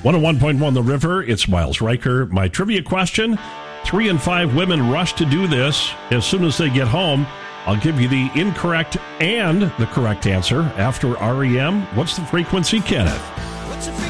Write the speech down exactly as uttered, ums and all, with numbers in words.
one oh one point one The River, it's Miles Riker. My trivia question, three in five women rush to do this as soon as they get home. I'll give you the incorrect and the correct answer after R E M. What's the frequency, Kenneth?